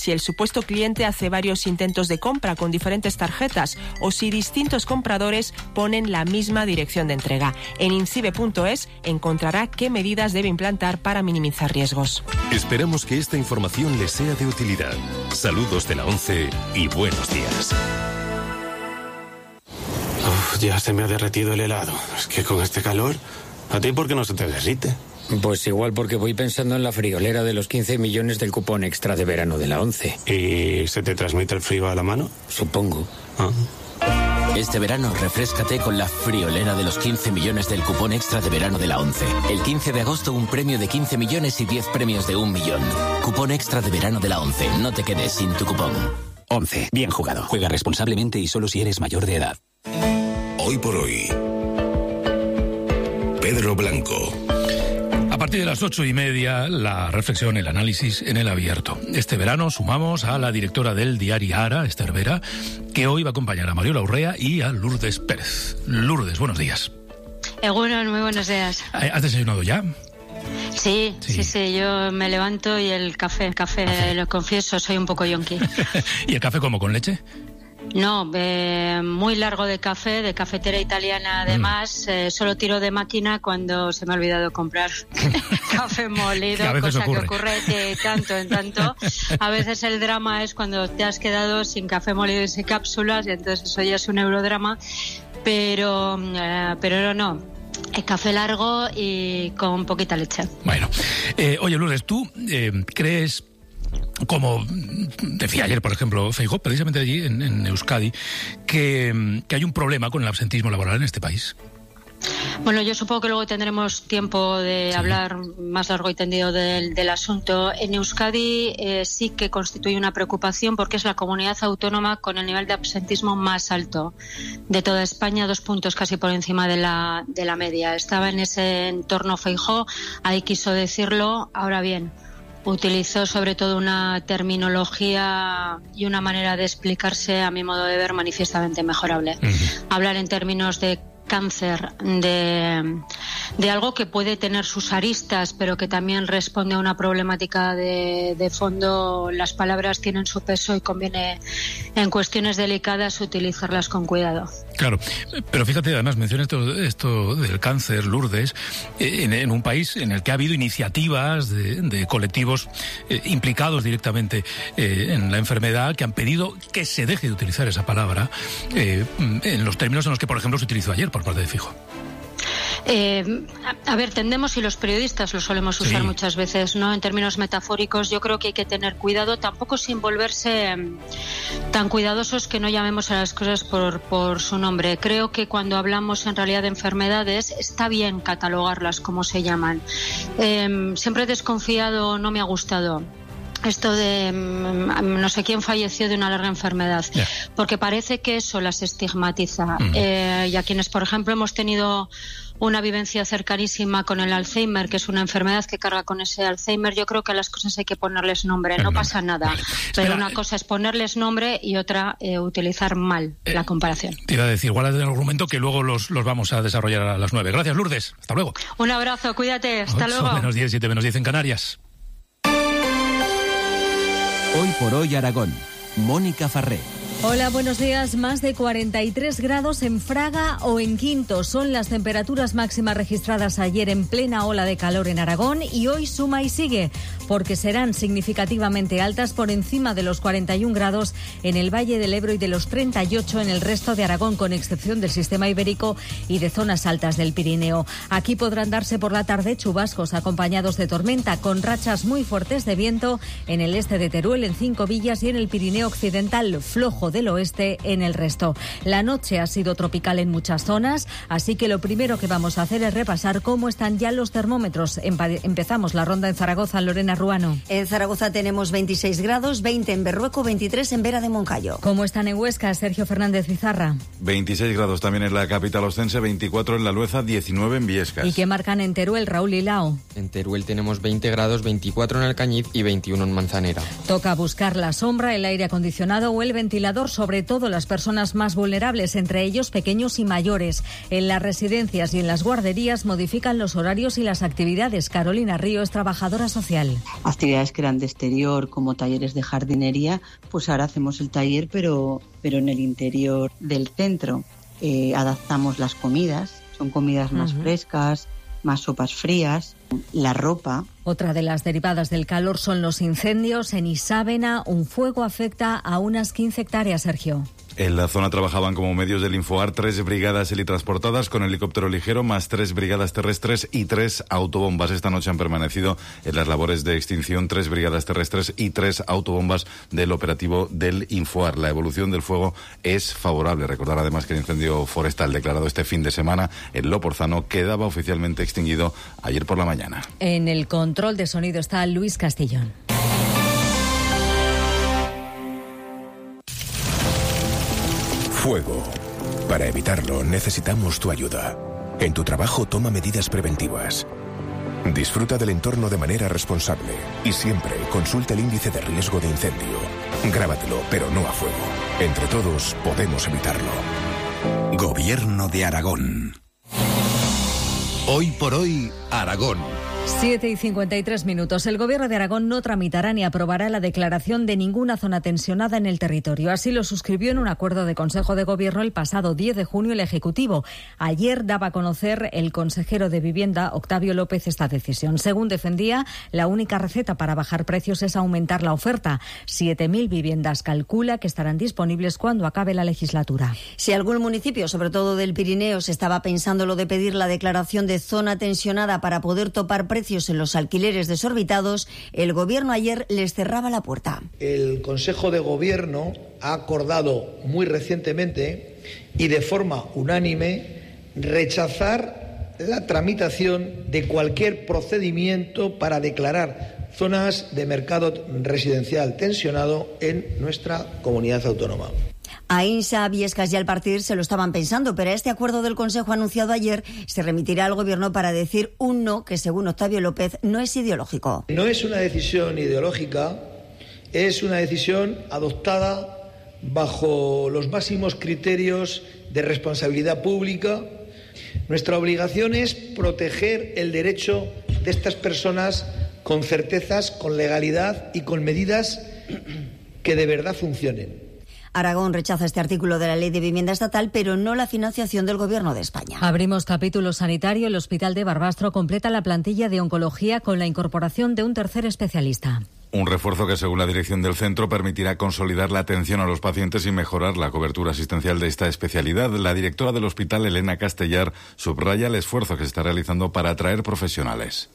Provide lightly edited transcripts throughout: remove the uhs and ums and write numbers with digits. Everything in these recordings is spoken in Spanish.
si el supuesto cliente hace varios intentos de compra con diferentes tarjetas o si distintos compradores ponen la misma dirección de entrega. En incibe.es encontrará qué medidas debe implantar para minimizar riesgos. Esperamos que esta información les sea de utilidad. Saludos de la 11 y buenos días. Ya se me ha derretido el helado. Es que con este calor, ¿a ti por qué no se te derrite? Pues igual porque voy pensando en la friolera de los 15 millones del cupón extra de verano de la 11. ¿Y se te transmite el frío a la mano? Supongo. Este verano refréscate con la friolera de los 15 millones del cupón extra de verano de la 11. El 15 de agosto un premio de 15 millones y 10 premios de 1 millón. Cupón extra de verano de la 11. No te quedes sin tu cupón. 11. Bien jugado. Juega responsablemente y solo si eres mayor de edad. Hoy por hoy, Pedro Blanco. A partir de las 8:30, la reflexión, el análisis en el abierto. Este verano sumamos a la directora del diario Ara, Esther Vera, que hoy va a acompañar a Mariola Urrea y a Lourdes Pérez. Lourdes, buenos días. Egunon, muy buenos días. ¿Has desayunado ya? Sí, yo me levanto y el café, lo confieso, soy un poco yonki. ¿Y el café cómo, con leche? No, muy largo de café, de cafetera italiana además. Solo tiro de máquina cuando se me ha olvidado comprar café molido, cosa que ocurre de tanto en tanto. A veces el drama es cuando te has quedado sin café molido y sin cápsulas, y entonces eso ya es un eurodrama. Pero no. El café largo y con poquita leche. Bueno, oye Lourdes, ¿tú crees, como decía ayer, por ejemplo, Feijóo, precisamente allí en Euskadi, que hay un problema con el absentismo laboral en este país? Bueno, yo supongo que luego tendremos tiempo de hablar más largo y tendido del asunto. En Euskadi sí que constituye una preocupación porque es la comunidad autónoma con el nivel de absentismo más alto de toda España, 2 puntos casi por encima de la media. Estaba en ese entorno Feijóo, ahí quiso decirlo. Ahora bien, utilizó sobre todo una terminología y una manera de explicarse, a mi modo de ver, manifiestamente mejorable. Hablar en términos de cáncer, de algo que puede tener sus aristas, pero que también responde a una problemática de fondo. Las palabras tienen su peso y conviene, en cuestiones delicadas, utilizarlas con cuidado. Claro, pero fíjate, además mencionas esto del cáncer, Lourdes, en un país en el que ha habido iniciativas de colectivos implicados directamente en la enfermedad, que han pedido que se deje de utilizar esa palabra en los términos en los que, por ejemplo, se utilizó ayer por parte de Feijóo. A ver, tendemos, y los periodistas lo solemos usar muchas veces, ¿no? En términos metafóricos, yo creo que hay que tener cuidado, tampoco sin volverse tan cuidadosos que no llamemos a las cosas por su nombre. Creo que cuando hablamos en realidad de enfermedades está bien catalogarlas como se llaman. Siempre he desconfiado, no me ha gustado esto de no sé quién falleció de una larga enfermedad, porque parece que eso las estigmatiza. Y a quienes, por ejemplo, hemos tenido una vivencia cercanísima con el Alzheimer, que es una enfermedad que carga con ese Alzheimer, yo creo que a las cosas hay que ponerles nombre, no pasa nada. Pero una cosa es ponerles nombre y otra utilizar mal la comparación. Te iba a decir, igual el argumento que luego los vamos a desarrollar a las 9. Gracias, Lourdes. Hasta luego. Un abrazo, cuídate. Hasta luego. 8:10, 7:10 en Canarias. Hoy por hoy Aragón. Mónica Farré. Hola, buenos días. Más de 43 grados en Fraga o en Quinto son las temperaturas máximas registradas ayer en plena ola de calor en Aragón, y hoy suma y sigue, porque serán significativamente altas, por encima de los 41 grados en el Valle del Ebro y de los 38 en el resto de Aragón, con excepción del sistema ibérico y de zonas altas del Pirineo. Aquí podrán darse por la tarde chubascos acompañados de tormenta, con rachas muy fuertes de viento en el este de Teruel, en Cinco Villas, y en el Pirineo occidental, flojo del oeste en el resto. La noche ha sido tropical en muchas zonas, así que lo primero que vamos a hacer es repasar cómo están ya los termómetros. Empezamos la ronda en Zaragoza. Lorena Ruano. En Zaragoza tenemos 26 grados, 20 en Berrueco, 23 en Vera de Moncayo. ¿Cómo están en Huesca? Sergio Fernández Bizarra. 26 grados también en la capital ostense, 24 en La Lueza, 19 en Viescas. ¿Y qué marcan en Teruel, Raúl Hilao? En Teruel tenemos 20 grados, 24 en Alcañiz y 21 en Manzanera. Toca buscar la sombra, el aire acondicionado o el ventilador, sobre todo las personas más vulnerables, entre ellos pequeños y mayores. En las residencias y en las guarderías modifican los horarios y las actividades. Carolina Río es trabajadora social. actividades que eran de exterior, como talleres de jardinería, pues ahora hacemos el taller, pero en el interior del centro. Adaptamos las comidas, son comidas más frescas, más sopas frías, la ropa. Otra de las derivadas del calor son los incendios. En Isábena, un fuego afecta a unas 15 hectáreas, Sergio. En la zona trabajaban como medios del Infoar 3 brigadas helitransportadas con helicóptero ligero, más 3 brigadas terrestres y 3 autobombas. Esta noche han permanecido en las labores de extinción 3 brigadas terrestres y 3 autobombas del operativo del Infoar. La evolución del fuego es favorable. Recordar además que el incendio forestal declarado este fin de semana en Loporzano quedaba oficialmente extinguido ayer por la mañana. En el control de sonido está Luis Castillón. Fuego. Para evitarlo necesitamos tu ayuda. En tu trabajo toma medidas preventivas. Disfruta del entorno de manera responsable y siempre consulta el índice de riesgo de incendio. Grábatelo, pero no a fuego. Entre todos podemos evitarlo. Gobierno de Aragón. Hoy por hoy, Aragón. 7:53. El Gobierno de Aragón no tramitará ni aprobará la declaración de ninguna zona tensionada en el territorio. Así lo suscribió en un acuerdo de Consejo de Gobierno el pasado 10 de junio el Ejecutivo. Ayer daba a conocer el consejero de Vivienda, Octavio López, esta decisión. Según defendía, la única receta para bajar precios es aumentar la oferta. 7.000 viviendas calcula que estarán disponibles cuando acabe la legislatura. Si algún municipio, sobre todo del Pirineo, se estaba pensando lo de pedir la declaración de zona tensionada para poder topar precios en los alquileres desorbitados, el Gobierno ayer les cerraba la puerta. El Consejo de Gobierno ha acordado muy recientemente y de forma unánime rechazar la tramitación de cualquier procedimiento para declarar zonas de mercado residencial tensionado en nuestra comunidad autónoma. AINSA, Viescas y Alpartir se lo estaban pensando, pero a este acuerdo del Consejo anunciado ayer se remitirá al Gobierno para decir un no que, según Octavio López, no es ideológico. No es una decisión ideológica, es una decisión adoptada bajo los máximos criterios de responsabilidad pública. Nuestra obligación es proteger el derecho de estas personas con certezas, con legalidad y con medidas que de verdad funcionen. Aragón rechaza este artículo de la Ley de Vivienda Estatal, pero no la financiación del Gobierno de España. Abrimos capítulo sanitario. El Hospital de Barbastro completa la plantilla de oncología con la incorporación de un tercer especialista. Un refuerzo que, según la dirección del centro, permitirá consolidar la atención a los pacientes y mejorar la cobertura asistencial de esta especialidad. La directora del hospital, Elena Castellar, subraya el esfuerzo que se está realizando para atraer profesionales.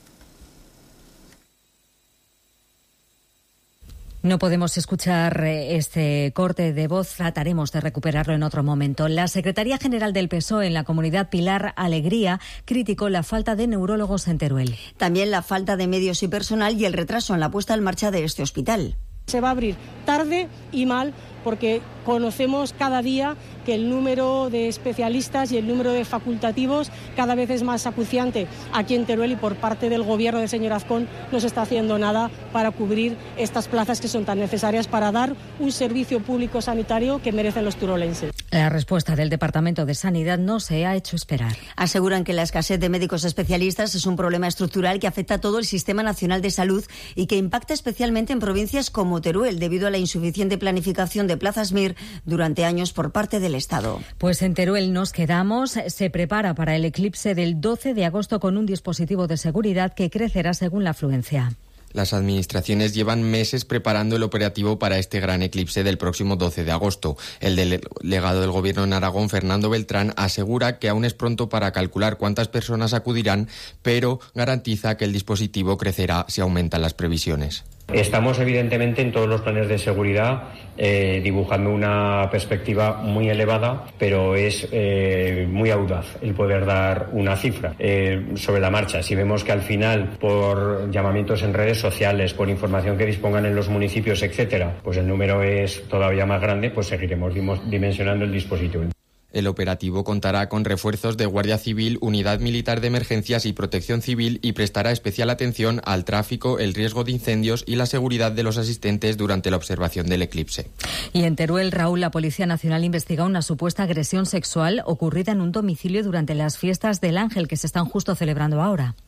No podemos escuchar este corte de voz, trataremos de recuperarlo en otro momento. La secretaria general del PSOE en la comunidad, Pilar Alegría, criticó la falta de neurólogos en Teruel. También la falta de medios y personal y el retraso en la puesta en marcha de este hospital. Se va a abrir tarde y mal porque conocemos cada día que el número de especialistas y el número de facultativos cada vez es más acuciante aquí en Teruel y por parte del Gobierno del señor Azcón no se está haciendo nada para cubrir estas plazas que son tan necesarias para dar un servicio público sanitario que merecen los turolenses. La respuesta del Departamento de Sanidad no se ha hecho esperar. Aseguran que la escasez de médicos especialistas es un problema estructural que afecta a todo el Sistema Nacional de Salud y que impacta especialmente en provincias como Teruel debido a la insuficiente planificación de plazas MIR durante años por parte del Estado. Pues en Teruel nos quedamos. Se prepara para el eclipse del 12 de agosto con un dispositivo de seguridad que crecerá según la afluencia. Las administraciones llevan meses preparando el operativo para este gran eclipse del próximo 12 de agosto. El delegado del Gobierno en Aragón, Fernando Beltrán, asegura que aún es pronto para calcular cuántas personas acudirán, pero garantiza que el dispositivo crecerá si aumentan las previsiones. Estamos evidentemente en todos los planes de seguridad dibujando una perspectiva muy elevada, pero es muy audaz el poder dar una cifra sobre la marcha. Si vemos que al final, por llamamientos en redes sociales, por información que dispongan en los municipios, etcétera, pues el número es todavía más grande, pues seguiremos dimensionando el dispositivo. El operativo contará con refuerzos de Guardia Civil, Unidad Militar de Emergencias y Protección Civil y prestará especial atención al tráfico, el riesgo de incendios y la seguridad de los asistentes durante la observación del eclipse. Y en Teruel, Raúl, la Policía Nacional investiga una supuesta agresión sexual ocurrida en un domicilio durante las fiestas del Ángel que se están justo celebrando ahora.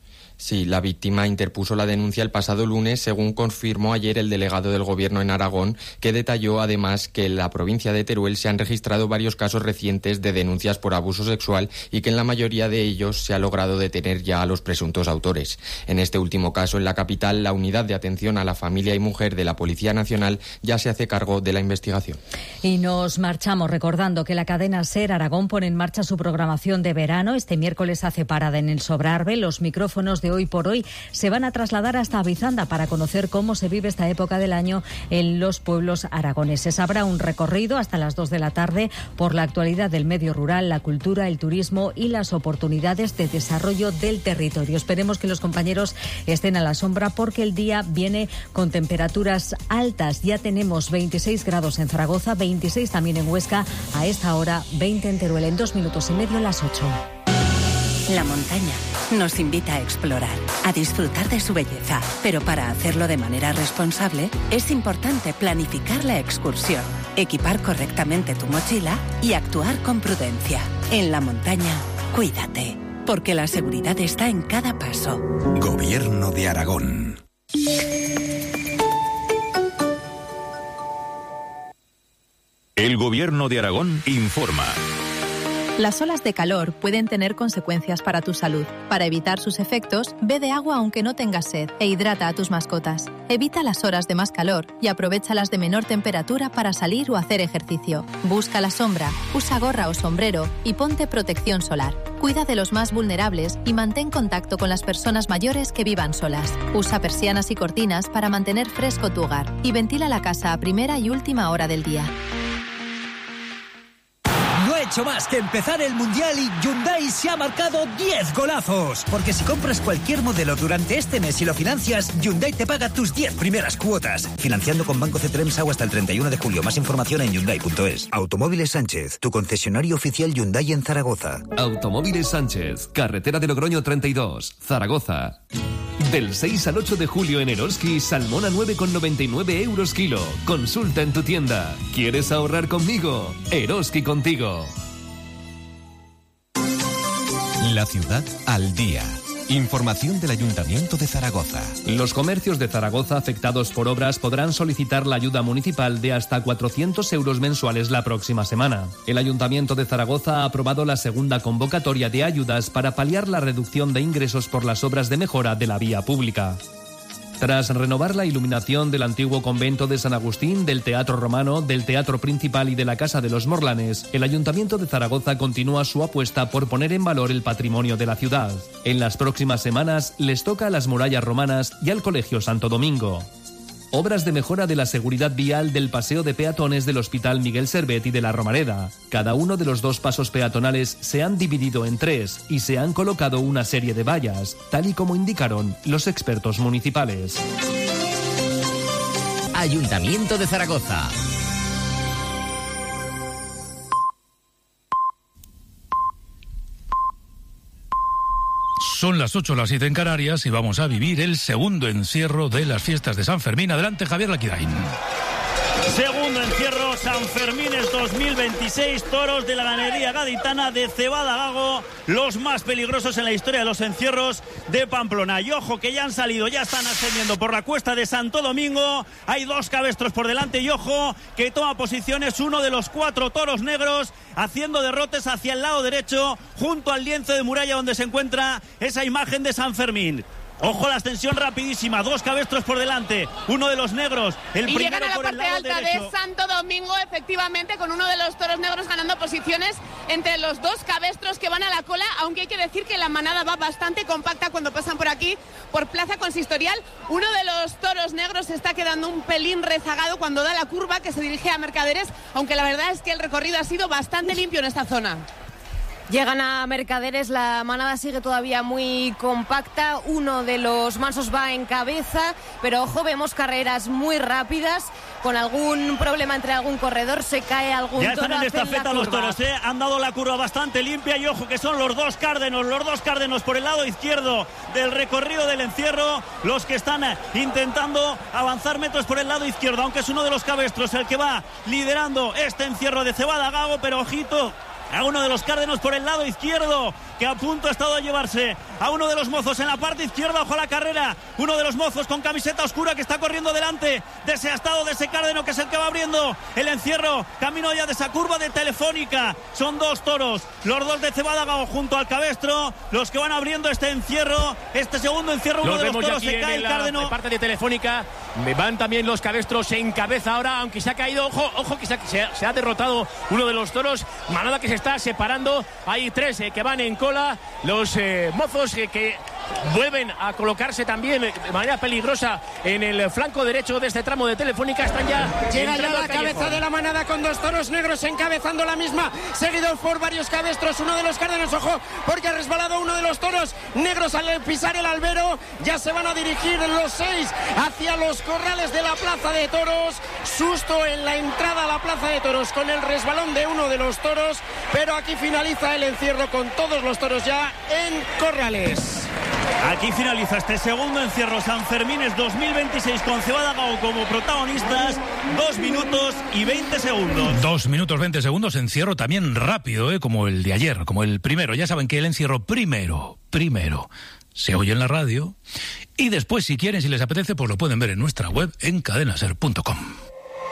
Sí, la víctima interpuso la denuncia el pasado lunes, según confirmó ayer el delegado del Gobierno en Aragón, que detalló además que en la provincia de Teruel se han registrado varios casos recientes de denuncias por abuso sexual y que en la mayoría de ellos se ha logrado detener ya a los presuntos autores. En este último caso, en la capital, la Unidad de Atención a la Familia y Mujer de la Policía Nacional ya se hace cargo de la investigación. Y nos marchamos recordando que la cadena SER Aragón pone en marcha su programación de verano. Este miércoles hace parada en el Sobrarbe. Los micrófonos de Hoy por Hoy se van a trasladar hasta Avizanda para conocer cómo se vive esta época del año en los pueblos aragoneses. Habrá un recorrido hasta las 2 de la tarde por la actualidad del medio rural, la cultura, el turismo y las oportunidades de desarrollo del territorio. Esperemos que los compañeros estén a la sombra porque el día viene con temperaturas altas. Ya tenemos 26 grados en Zaragoza, 26 también en Huesca, a esta hora 20 en Teruel. En 2 minutos y medio, las 8. La montaña nos invita a explorar, a disfrutar de su belleza, pero para hacerlo de manera responsable es importante planificar la excursión, equipar correctamente tu mochila y actuar con prudencia. En la montaña, cuídate, porque la seguridad está en cada paso. Gobierno de Aragón. El Gobierno de Aragón informa. Las olas de calor pueden tener consecuencias para tu salud. Para evitar sus efectos, bebe agua aunque no tengas sed e hidrata a tus mascotas. Evita las horas de más calor y aprovecha las de menor temperatura para salir o hacer ejercicio. Busca la sombra, usa gorra o sombrero y ponte protección solar. Cuida de los más vulnerables y mantén contacto con las personas mayores que vivan solas. Usa persianas y cortinas para mantener fresco tu hogar y ventila la casa a primera y última hora del día. No ha hecho más que empezar el Mundial y Hyundai se ha marcado 10 golazos. Porque si compras cualquier modelo durante este mes y lo financias, Hyundai te paga tus 10 primeras cuotas. Financiando con Banco Cetremsau hasta el 31 de julio. Más información en Hyundai.es. Automóviles Sánchez, tu concesionario oficial Hyundai en Zaragoza. Automóviles Sánchez, carretera de Logroño 32, Zaragoza. Del 6 al 8 de julio en Eroski, salmón a 9,99 euros kilo. Consulta en tu tienda. ¿Quieres ahorrar conmigo? Eroski contigo. La ciudad al día. Información del Ayuntamiento de Zaragoza. Los comercios de Zaragoza afectados por obras podrán solicitar la ayuda municipal de hasta 400 euros mensuales la próxima semana. El Ayuntamiento de Zaragoza ha aprobado la segunda convocatoria de ayudas para paliar la reducción de ingresos por las obras de mejora de la vía pública. Tras renovar la iluminación del antiguo convento de San Agustín, del Teatro Romano, del Teatro Principal y de la Casa de los Morlanes, el Ayuntamiento de Zaragoza continúa su apuesta por poner en valor el patrimonio de la ciudad. En las próximas semanas les toca a las murallas romanas y al Colegio Santo Domingo. Obras de mejora de la seguridad vial del paseo de peatones del Hospital Miguel Servet y de la Romareda. Cada uno de los 2 pasos peatonales se han dividido en 3 y se han colocado una serie de vallas, tal y como indicaron los expertos municipales. Ayuntamiento de Zaragoza. Son las 8, las 7 en Canarias y vamos a vivir el segundo encierro de las fiestas de San Fermín. Adelante, Javier Laquirain. Segundo encierro, Sanfermines 2026, toros de la ganadería gaditana de Cebada Gago, los más peligrosos en la historia de los encierros de Pamplona. Y ojo que ya han salido, ya están ascendiendo por la cuesta de Santo Domingo, hay 2 cabestros por delante y ojo que toma posiciones uno de los 4 toros negros, haciendo derrotes hacia el lado derecho, junto al lienzo de muralla donde se encuentra esa imagen de San Fermín. Ojo la ascensión rapidísima, 2 cabestros por delante, uno de los negros, el y primero llegan a la por el parte lado alta derecho. de Santo Domingo, efectivamente, con uno de los toros negros ganando posiciones entre los 2 cabestros que van a la cola, aunque hay que decir que la manada va bastante compacta cuando pasan por aquí, por Plaza Consistorial. Uno de los toros negros se está quedando un pelín rezagado cuando da la curva que se dirige a Mercaderes, aunque la verdad es que el recorrido ha sido bastante limpio en esta zona. Llegan a Mercaderes, la manada sigue todavía muy compacta, uno de los mansos va en cabeza, pero ojo, vemos carreras muy rápidas, con algún problema entre algún corredor, se cae algún toro. Ya están en estafeta los toros, han dado la curva bastante limpia y ojo que son los dos cárdenos por el lado izquierdo del recorrido del encierro, los que están intentando avanzar metros por el lado izquierdo, aunque es uno de los cabestros el que va liderando este encierro de Cebada Gago, pero ojito a uno de los cárdenos por el lado izquierdo, que a punto ha estado de llevarse a uno de los mozos en la parte izquierda. Ojo a la carrera, uno de los mozos con camiseta oscura que está corriendo delante de ese Astado, de ese Cárdeno, que es el que va abriendo el encierro, camino ya de esa curva de Telefónica. Son dos toros, los dos de Cebada-Gago junto al cabestro, los que van abriendo este encierro, este segundo encierro. Uno de los toros se cae, el Cárdeno. En parte de Telefónica van también los cabestros en cabeza ahora, aunque se ha caído, ojo que se ha derrotado uno de los toros. Manada que se está separando, hay tres que van en cola, los mozos que vuelven a colocarse también de manera peligrosa en el flanco derecho de este tramo de Telefónica. Están ya llega ya la cabeza de la manada con dos toros negros encabezando la misma, seguidos por varios cabestros, uno de los Cárdenos, ojo, porque ha resbalado uno de los toros negros al pisar el albero. Ya se van a dirigir los 6 hacia los corrales de la Plaza de Toros. Susto en la entrada a la Plaza de Toros con el resbalón de uno de los toros, pero aquí finaliza el encierro con todos los toros ya en corrales. Aquí finaliza este segundo encierro Sanfermines 2026 con Cebada-Gago como protagonistas. 2 minutos y 20 segundos. 2 minutos 20 segundos, encierro también rápido, como el de ayer, como el primero. Ya saben que el encierro primero se oye en la radio y después, si quieren, si les apetece, pues lo pueden ver en nuestra web en cadenaser.com.